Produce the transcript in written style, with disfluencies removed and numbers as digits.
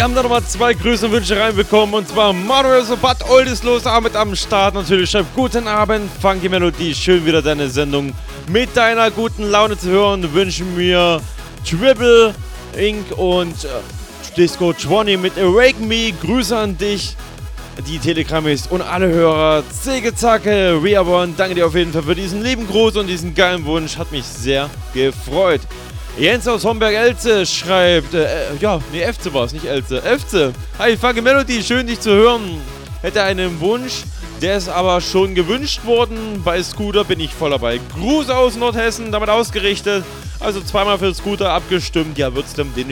wir haben da nochmal 2 Grüße und Wünsche reinbekommen. Und zwar Manuel Sobat, Oldest los, Ahmed am Start. Natürlich schreibt guten Abend, Funky Melodie. Schön wieder deine Sendung mit deiner guten Laune zu hören. Wünschen mir Triple Inc. und Disco 20 mit Awaken Me. Grüße an dich, die Telegrammist und alle Hörer. Zege Zacke, Reaborn. Danke dir auf jeden Fall für diesen lieben Gruß und diesen geilen Wunsch. Hat mich sehr gefreut. Jens aus Homberg-Elze schreibt, Efze war es, nicht Elze. Efze, hi, Funky Melody, schön dich zu hören. Hätte einen Wunsch, der ist aber schon gewünscht worden. Bei Scooter bin ich voll dabei. Gruß aus Nordhessen, damit ausgerichtet. Also zweimal für Scooter abgestimmt. Ja, wird's dann demnächst